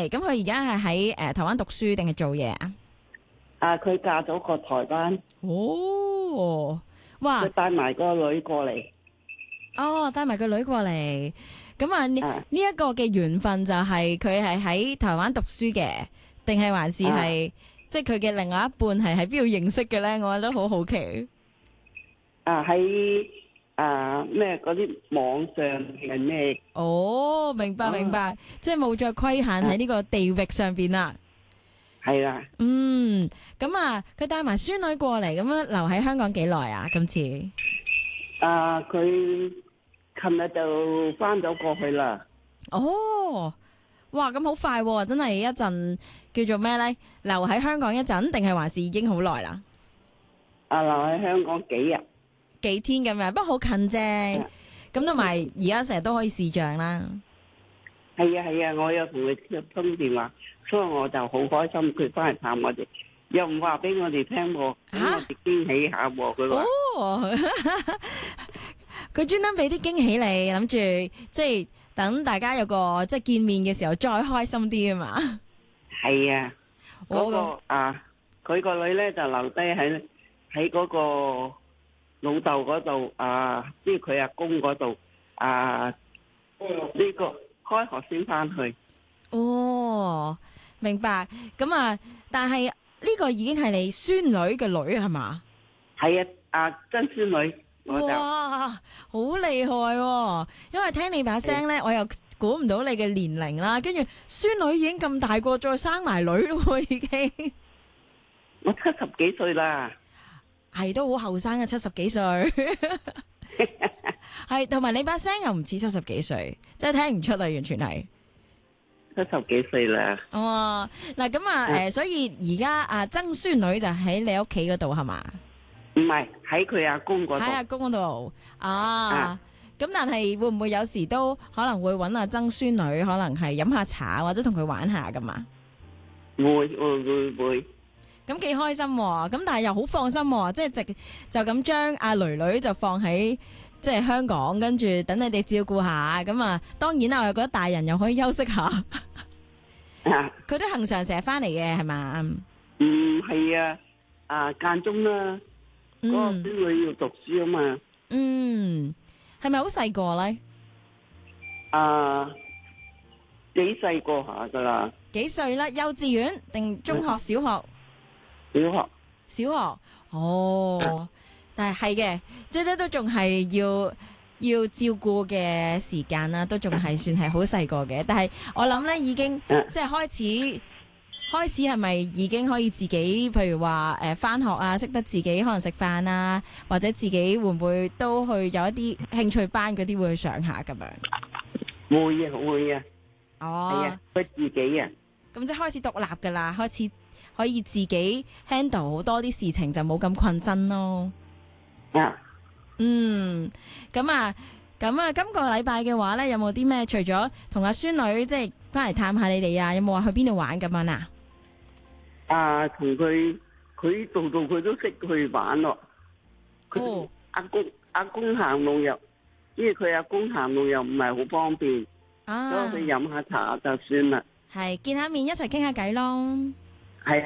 係，咁佢而家係喺台灣讀書定係做嘢啊？ 佢嫁咗個台灣， 哦，哇！ 佢帶埋個女過嚟。 哦，帶埋個女過嚟，咁啊呢啊一個嘅緣分就係佢係喺台灣讀書嘅，定係還是係即係佢嘅另外一半係喺邊度認識嘅咧？我覺得好好奇。 喺咩嗰啲網上係咩？ 哦，明白明白，即係冇再規限喺呢個地域上邊啦。 係啦。 嗯，咁啊，佢帶埋孫女過嚟，咁樣留喺香港幾耐啊？今次？ 佢琴日就翻咗過去啦。 哦，哇，咁好快喎，真係一陣叫做咩咧？留喺香港一陣，定係還是已經好耐啦？ 留喺香港幾日？ 幾天咁樣，不過好近啫。咁同埋而家成日都可以視像啦。 係啊，我有同佢通電話，所以我就好開心佢翻嚟探我哋，又唔話俾我哋聽喎，俾我哋驚喜下喎。佢話哦，佢專登俾啲驚喜你，諗住即係等大家有個即係見面嘅時候再開心啲啊嘛。 係啊，佢個女咧就留低喺嗰個老豆嗰度即係佢阿公嗰度呢個開學先翻去。 哦，明白。咁啊，但係呢個已經係你孫女嘅女係嘛？ 係啊，曾孫女。 哇，好厲害喎！因為聽你把聲咧，我又估唔到你嘅年齡啦。跟住孫女已經咁大個，再生埋女咯，已經。 我70幾歲啦。 係都好後生嘅，70幾歲。係，同埋你把聲又唔似70幾歲，即係聽唔出啊，完全係。 70幾歲啦。 哦，嗱咁啊，所以而家曾孫女就喺你屋企嗰度係嘛？ 唔係喺佢阿公嗰度。 喺阿公嗰度咁但係會唔會有時都可能會揾阿曾孫女，可能係飲下茶或者同佢玩下噶嘛？ 會。 咁幾開心喎！咁但係又好放心喎，即係就咁將阿囡囡就放喺即係香港，跟住等你哋照顧下。咁啊，當然啦，我又覺得大人又可以休息下。佢都恒常成日翻嚟嘅係嘛？ 係間中啦。嗰個孫女要讀書啊嘛。 係咪好細個咧？ 幾細個下噶啦。 幾歲啦？幼稚園定中學、小學？小學。哦，但係嘅，即都仲係要照顧嘅時間啦，都仲係算係好細個嘅。但係我諗咧，已經即係開始係咪已經可以自己，譬如話返學啊，識得自己可能食飯啊，或者自己會唔會都去有一啲興趣班嗰啲會去上下咁樣？ 會啊。 哦。 係啊，佢自己啊。 咁即係開始獨立噶啦，開始可以自己 handle 好多啲事情，就冇咁困身咯。咁啊，今個禮拜嘅話咧，有冇啲咩？除咗同阿孫女即係翻嚟探下你哋啊，有冇話去邊度玩咁樣啊？ 同佢度佢都識去玩咯。佢阿公行路又，因為佢阿公行路又唔係好方便，所以去飲下茶就算啦。係見下面一齊傾下偈咯。 係。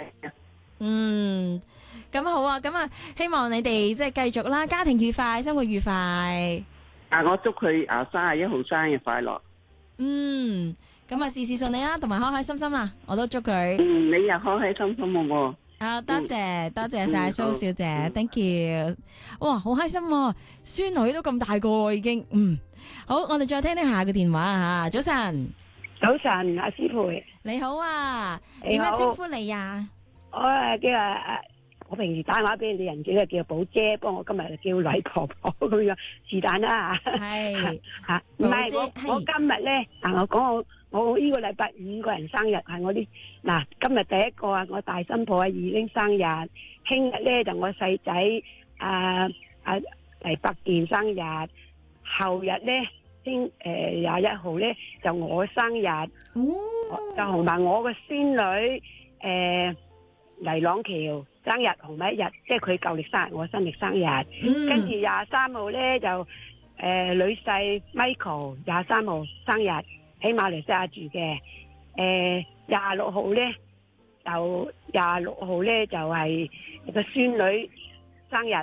咁好啊！咁啊，希望你哋即係繼續啦，家庭愉快，生活愉快。 我祝佢31號生日快樂。 咁啊，事事順利啦，同埋開開心心啦，我都祝佢。 你又開開心心好冇？ 多謝晒蘇小姐，thank you。哇，好開心喎，孫女都咁大個已經。好，我哋再聽聽下個電話啊。早晨， 阿師培， 你好啊，點樣稱呼你呀？ 我平時打電話俾你人哋叫寶姐，不過我今日就叫女婆婆咁樣，是但啦吓。係吓，唔係我今日咧，我講我呢個禮拜5個人生日，係我啲今日第一個我大新抱已經生日，聽日咧就我細仔黎伯健生日，後日咧21號咧就我生日，就同埋我個孫女黎朗橋生日同埋一日，即係佢舊曆生日，我新曆生日。跟住23號咧就女婿 Michael 23號生日，喺馬來西亞住嘅。 26號咧就係個孫女生日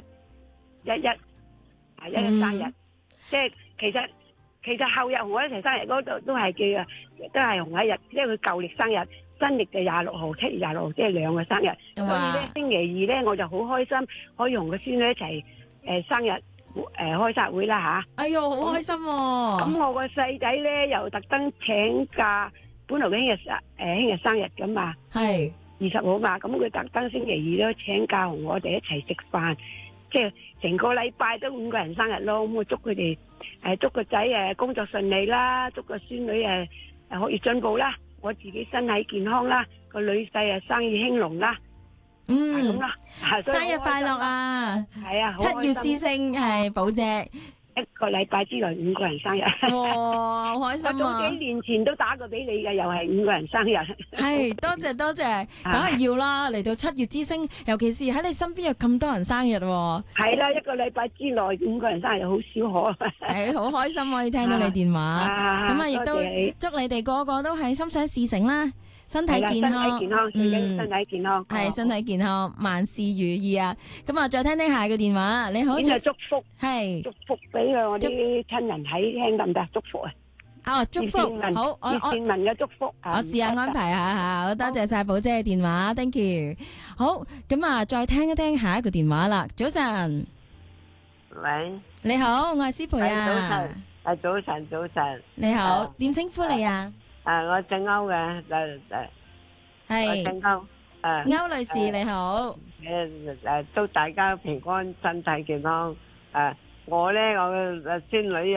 ，11生日，即係其實後日同我一齊生日嗰度都係叫都係同一日，因為佢舊曆生日，新曆就26號，7月26號，即係兩個生日。所以咧星期二咧我就好開心，可以同個孫女一齊生日開生日會啦吓。 哎喲，好開心喎！ 咁我個細仔咧又特登請假，本來佢聽日生日噶嘛， 係 20號嘛，咁佢特登星期二都請假同我哋一齊食飯，即係成個禮拜都5個人生日咯。咁我祝佢哋祝個仔工作順利啦，祝個孫女學業進步啦，我自己身體健康啦，個女婿生意興隆啦，係咁啦。 生日快樂啊！ 係啊 ，7月之星係寶姐。 1個禮拜之內5個人生日， 哇，好開心啊！ 我早幾年前都打過俾你嘅，又係5個人生日。 係，多謝，梗係要啦！嚟到7月之星，尤其是喺你身邊有咁多人生日喎。 係啦，1個禮拜之內5個人生日好少可。 係，好開心可以聽到你電話，咁啊亦都祝你哋個個都係心想事成啦。身體健康， 最緊要身體健康， 係身體健康，萬事如意啊！咁啊，再聽下個電話，你好， 祝福， 係祝福俾我啲親人睇聽得唔得？祝福啊！ 祝福，好， 葉倩文嘅祝福， 我試下安排下吓，好多謝晒寶姐嘅電話 ，thank you。好，咁啊，再聽一聽下一個電話啦。早晨， 喂， 你好，我係思培啊。 早晨， 你好，點稱呼你啊？ 我姓歐嘅， 係姓歐， 歐女士你好， 祝大家平安，身體健康。我咧我嘅孫女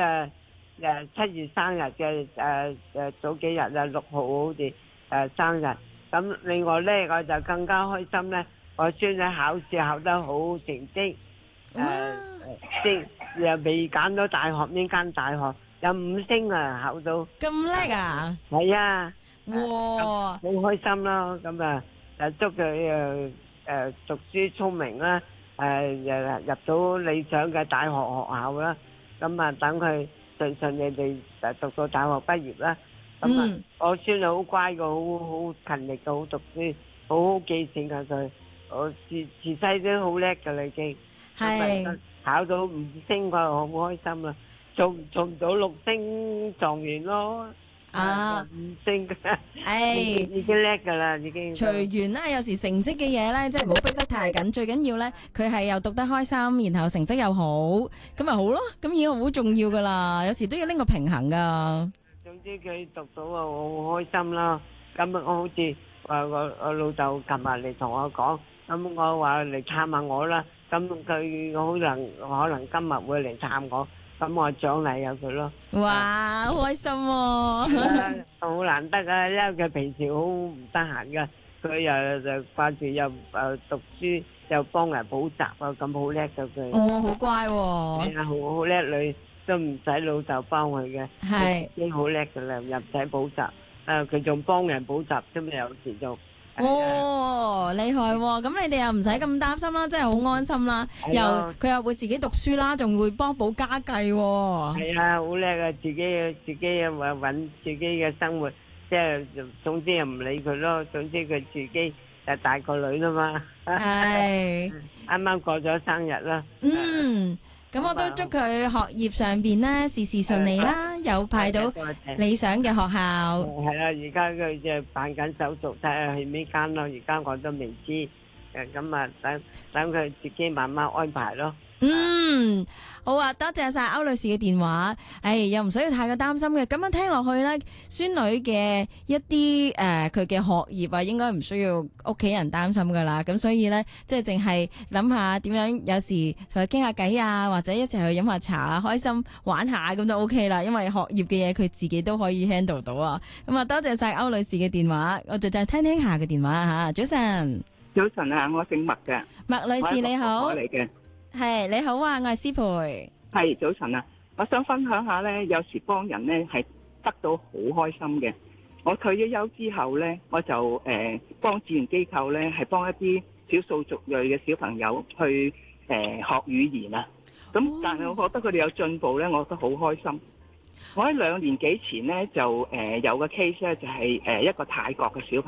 7月生日嘅，早幾日6號好似生日。咁另外咧我就更加開心咧，我孫女考試考得好成績，即又未揀到大學，邊間大學？有5星啊，考到咁叻啊！ 係啊， 哇， 好開心咯！咁啊，祝佢讀書聰明啦，入到理想嘅大學校啦。咁啊，等佢順利地讀到大學畢業啦。咁啊，我孫女好乖嘅，好勤力嘅，好讀書，好記性嘅佢。我自細都好叻嘅啦已經。係考到5星，我好開心啦！做唔到6星狀元咯，5星已經叻噶啦，已經隨緣啦。有時成績嘅嘢咧，即係唔好逼得太緊，最緊要咧佢係又讀得開心，然後成績又好，咁咪好咯。咁已經好重要噶啦，有時都要拎個平衡噶。 總之佢讀到啊，我好開心啦。咁我好似我老豆琴日嚟同我講，咁我話嚟探下我啦。咁佢可能今日會嚟探我。咁我獎勵下佢咯。 哇，好開心喎！ 好難得啊，因為佢平時好唔得閒噶，佢又就掛住又讀書，又幫人補習啊，咁好叻噶佢。 哦，好乖喎！ 係啊，好叻女，都唔使老豆幫佢嘅， 係已經好叻噶啦，又唔使補習。佢仲幫人補習啫嘛，有時就。 哦，厲害喎！咁你哋又唔使咁擔心啦，真係好安心啦。佢又會自己讀書啦，仲會幫補家計喎。 係啊，好叻啊！自己搵自己嘅生活，即係總之又唔理佢咯。總之佢自己就大個女啦嘛。係，啱啱過咗生日啦。 咁我都祝佢學業上邊咧事事順利啦，有派到理想嘅學校。 係啦，而家佢就辦緊手續，睇下去邊間咯。而家我都未知，咁啊等佢自己慢慢安排咯。 好啊，多謝晒歐女士嘅電話。又唔需要太過擔心嘅。咁樣聽落去咧，孫女嘅一啲佢嘅學業啊，應該唔需要屋企人擔心噶啦。咁所以咧，即係淨係諗下點樣，有時同佢傾下偈啊，或者一齊去飲下茶啊，開心玩下咁就 OK 啦。因為學業嘅嘢佢自己都可以 handle 到啊。咁啊，多謝晒歐女士嘅電話。我就聽下嘅電話吓。早晨， 早晨啊，我姓麥嘅。 麥女士你好。 嚟嘅。 係你好啊，我係師培。 係早晨啊，我想分享下咧，有時幫人咧係得到好開心嘅。我退咗休之後咧，我就幫志願機構咧係幫一啲少數族裔嘅小朋友去學語言啊。咁但係我覺得佢哋有進步咧，我覺得好開心。 我喺2年幾前咧就有個 case 咧，就係一個泰國嘅小